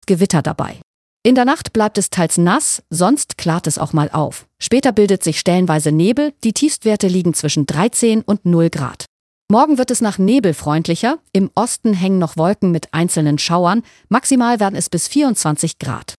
Gewitter dabei. In der Nacht bleibt es teils nass, sonst klart es auch mal auf. Später bildet sich stellenweise Nebel, die Tiefstwerte liegen zwischen 13 und 0 Grad. Morgen wird es nach Nebel freundlicher, im Osten hängen noch Wolken mit einzelnen Schauern, maximal werden es bis 24 Grad.